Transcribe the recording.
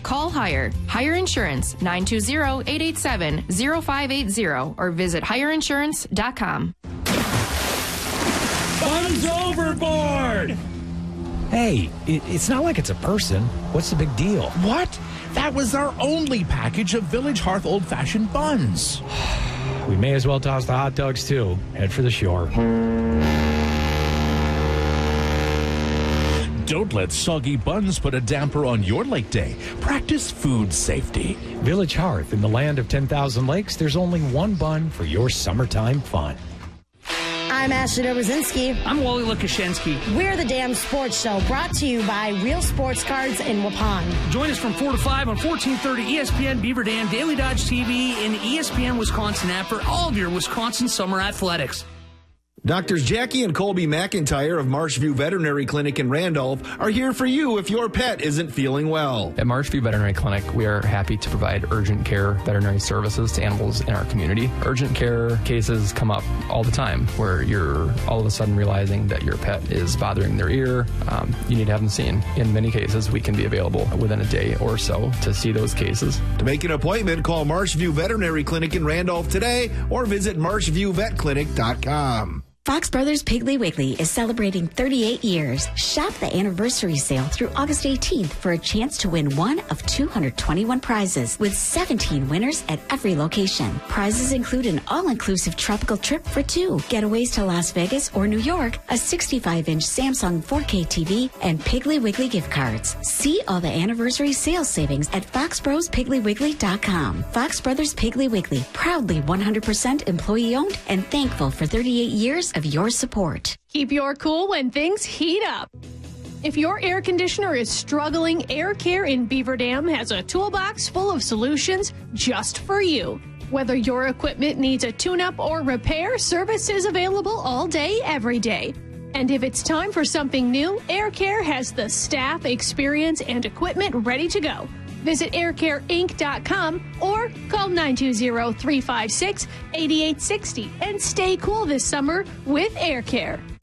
Call Hire. Hire Insurance, 920-887-0580 or visit hireinsurance.com. Buns overboard! Hey, it's not like it's a person. What's the big deal? What? That was our only package of Village Hearth old-fashioned buns. We may as well toss the hot dogs, too. Head for the shore. Don't let soggy buns put a damper on your lake day. Practice food safety. Village Hearth, in the land of 10,000 lakes, there's only one bun for your summertime fun. I'm Ashley Dobrzinski. I'm Wally Lukashinsky. We're the Damn Sports Show, brought to you by Real Sports Cards in Waupun. Join us from 4 to 5 on 1430 ESPN Beaver Dam, Daily Dodge TV, and ESPN Wisconsin app for all of your Wisconsin summer athletics. Doctors Jackie and Colby McIntyre of Marshview Veterinary Clinic in Randolph are here for you if your pet isn't feeling well. At Marshview Veterinary Clinic, we are happy to provide urgent care veterinary services to animals in our community. Urgent care cases come up all the time where you're all of a sudden realizing that your pet is bothering their ear. You need to have them seen. In many cases, we can be available within a day or so to see those cases. To make an appointment, call Marshview Veterinary Clinic in Randolph today or visit marshviewvetclinic.com. Fox Brothers Piggly Wiggly is celebrating 38 years. Shop the anniversary sale through August 18th for a chance to win one of 221 prizes with 17 winners at every location. Prizes include an all-inclusive tropical trip for two, getaways to Las Vegas or New York, a 65-inch Samsung 4K TV, and Piggly Wiggly gift cards. See all the anniversary sales savings at foxbrospiglywiggly.com. Fox Brothers Piggly Wiggly, proudly 100% employee-owned and thankful for 38 years of your support. Keep your cool when things heat up. If your air conditioner is struggling, Air Care in Beaver Dam has a toolbox full of solutions just for you. Whether your equipment needs a tune-up or repair, service is available all day, every day. And if it's time for something new, Air Care has the staff, experience, and equipment ready to go. Visit aircareinc.com or call 920-356-8860 and stay cool this summer with Air Care.